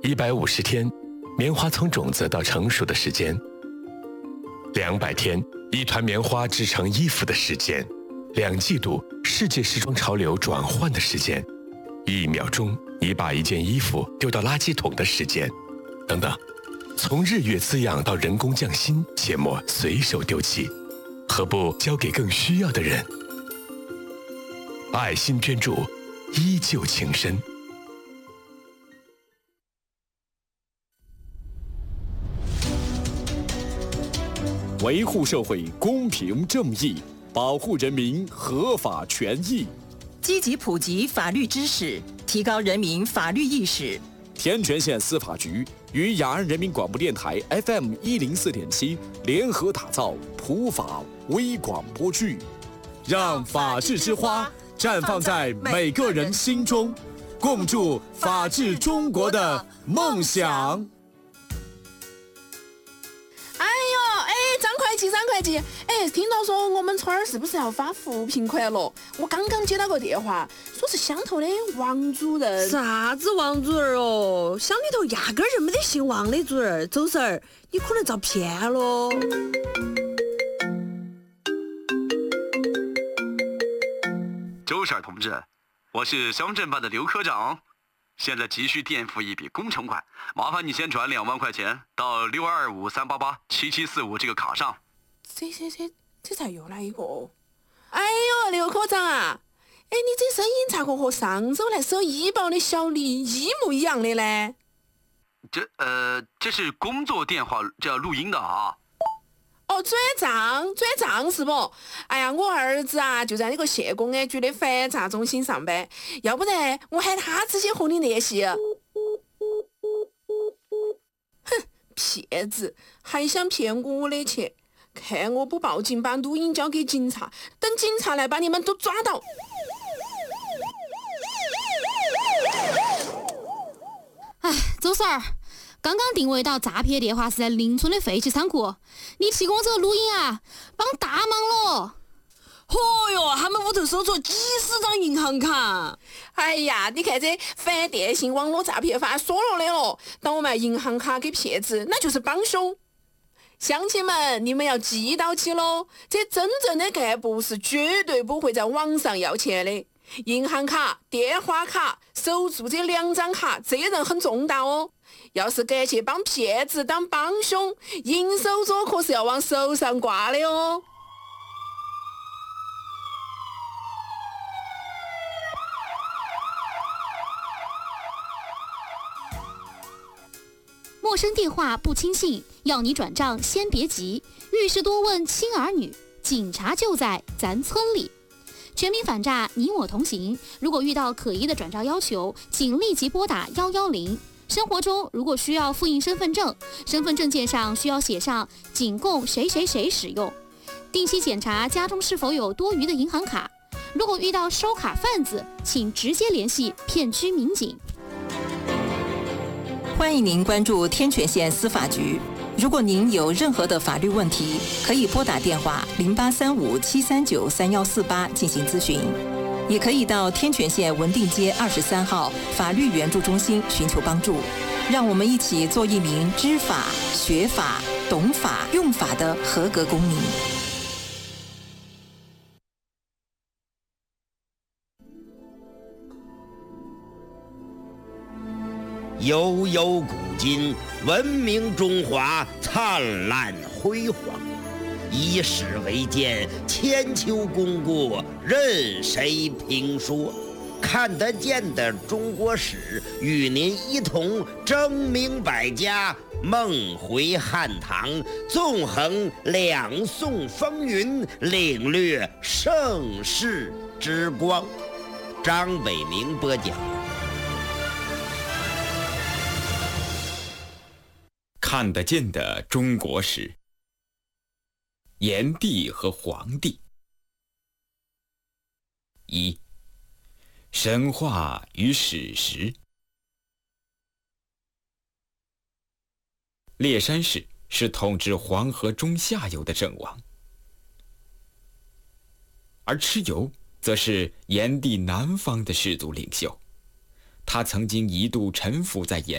150天，棉花从种子到成熟的时间；200天，一团棉花织成衣服的时间；2季度，世界时装潮流转换的时间；1秒钟，你把一件衣服丢到垃圾桶的时间，等等。从日月滋养到人工匠心，切莫随手丢弃，何不交给更需要的人？爱心捐助，依旧情深。 维护社会公平正义，保护人民合法权益， 积极普及法律知识，提高人民法律意识。 天全县司法局与雅安人民广播电台 FM104.7联合打造普法微广播剧，让法治之花绽放在每个人心中，共筑法治中国的梦想。 张会计，听到说我们村儿是不是要发扶贫款了？我刚刚接到个电话，说是乡头的王主任。 啥子王主任哦？乡里头压根儿就没得姓王的主任。周婶儿，你可能遭骗了。 周婶同志，我是乡镇办的刘科长，现在急需垫付一笔工程款，麻烦你先转2万块钱到6253887745这个卡上。 这才又来一个。哎呦，刘科长啊，你这声音咋个和上周来收医保的小李一模一样的呢？ 这是工作电话，这要录音的啊。 哦，转账是不？哎呀，我儿子啊就在那个县公安局的反诈中心上班，要不然我喊他直接和你联系。哼，骗子，还想骗我的钱？看我不报警，把录音交给警察，等警察来把你们都抓到。 哎，周婶儿，刚刚定位到诈骗电话是在邻村的废弃仓库，你提供这个录音啊，帮大忙了。 嚯哟，他们屋头搜出几十张银行卡。 哎呀，你看这反电信网络诈骗法说了的了，倒卖银行卡给骗子，那就是帮凶。乡亲们，你们要记到起喽，这真正的干部是绝对不会在网上要钱的。银行卡、电话卡、守住这2张卡，责任很重大哦。要是敢去帮骗子当帮凶，银手镯可是要往手上挂的哦。 陌生电话不轻信，要你转账先别急，遇事多问亲儿女，警察就在咱村里。全民反诈，你我同行。如果遇到可疑的转账要求，请立即拨打110。生活中如果需要复印身份证，身份证件上需要写上仅供谁谁谁使用。定期检查家中是否有多余的银行卡。如果遇到收卡贩子，请直接联系片区民警。 欢迎您关注天全县司法局。如果您有任何的法律问题，可以拨打电话0835-739-3148进行咨询，也可以到天全县文定街23号法律援助中心寻求帮助。让我们一起做一名知法、学法、懂法、用法的合格公民。 悠悠古今，文明中华灿烂辉煌。以史为鉴，千秋功过任谁评说？看得见的中国史，与您一同争明百家，梦回汉唐，纵横两宋风云，领略盛世之光。张伟明播讲。 看得见的中国史，炎帝和黄帝。1. 神话与史实。烈山氏是统治黄河中下游的郑王，而蚩尤则是炎帝南方的氏族领袖。他曾经一度臣服在炎